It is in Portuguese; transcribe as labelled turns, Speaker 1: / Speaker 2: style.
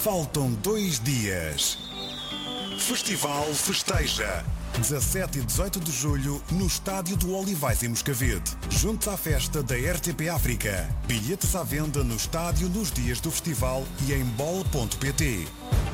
Speaker 1: Faltam 2 dias. Festival Festeja. 17 e 18 de julho no Estádio do Olivais em Moscavide. Juntos à festa da RTP África. Bilhetes à venda no estádio nos dias do festival e em bol.pt.